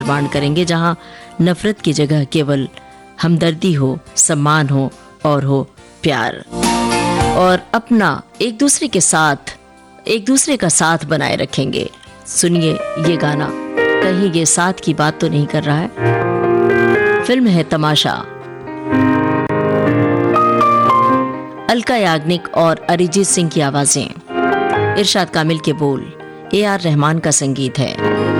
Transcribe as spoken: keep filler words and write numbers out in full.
निर्माण करेंगे जहां नफरत की जगह केवल हमदर्दी हो, सम्मान हो और हो प्यार, और अपना एक दूसरे के साथ एक दूसरे का साथ बनाए रखेंगे। सुनिए ये गाना, कहीं ये साथ की बात तो नहीं कर रहा है। फिल्म है तमाशा। अलका याग्निक और अरिजीत सिंह की आवाजें, इरशाद कामिल के बोल, ए आर रहमान का संगीत है।